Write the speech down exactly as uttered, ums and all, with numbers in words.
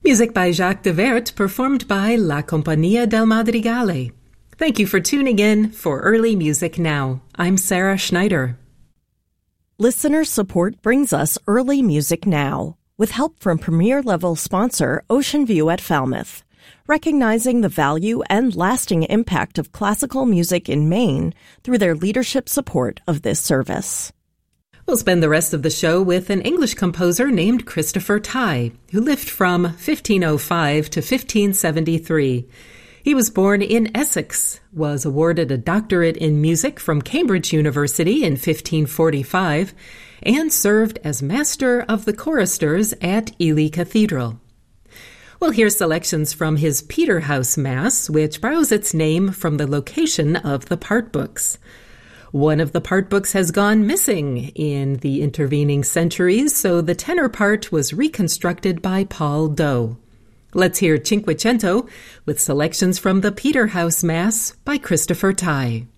Music by Jacques de Wert, performed by La Compagnia del Madrigale. Thank you for tuning in for Early Music Now. I'm Sarah Schneider. Listener support brings us Early Music Now, with help from premier-level sponsor Ocean View at Falmouth, recognizing the value and lasting impact of classical music in Maine through their leadership support of this service. We'll spend the rest of the show with an English composer named Christopher Tye, who lived from fifteen oh five to fifteen seventy-three. He was born in Essex, was awarded a doctorate in music from Cambridge University in fifteen forty-five, and served as master of the choristers at Ely Cathedral. We'll hear selections from his Peterhouse Mass, which borrows its name from the location of the part books. One of the part books has gone missing in the intervening centuries, so the tenor part was reconstructed by Paul Doe. Let's hear Cinquecento with selections from the Peterhouse Mass by Christopher Tye.